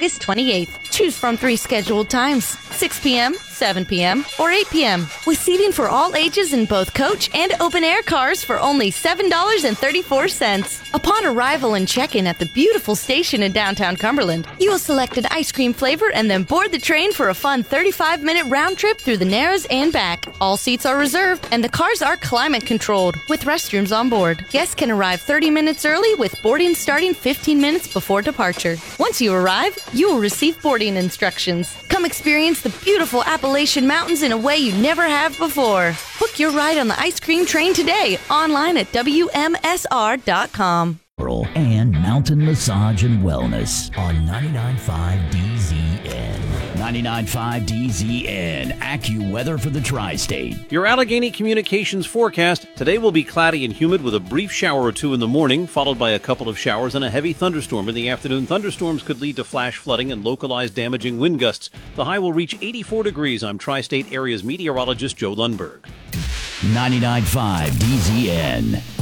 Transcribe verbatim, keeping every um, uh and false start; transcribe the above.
August twenty-eighth. Choose from three scheduled times, six p.m., seven p.m., or eight p.m., with seating for all ages in both coach and open-air cars for only seven dollars and thirty-four cents. Upon arrival and check-in at the beautiful station in downtown Cumberland, you will select an ice cream flavor and then board the train for a fun thirty-five minute round trip through the Narrows and back. All seats are reserved, and the cars are climate-controlled, with restrooms on board. Guests can arrive thirty minutes early, with boarding starting fifteen minutes before departure. Once you arrive, you will receive boarding instructions. Come experience the beautiful Appalachian Mountains in a way you never have before. Book your ride on the ice cream train today, online at W M S R dot com. And Mountain Massage and Wellness on ninety-nine point five D Z N. ninety-nine point five D Z N, AccuWeather for the Tri-State. Your Allegheny Communications forecast. Today will be cloudy and humid with a brief shower or two in the morning, followed by a couple of showers and a heavy thunderstorm in the afternoon. Thunderstorms could lead to flash flooding and localized damaging wind gusts. The high will reach eighty-four degrees. I'm Tri-State Area's meteorologist Joe Lundberg. ninety-nine point five D Z N.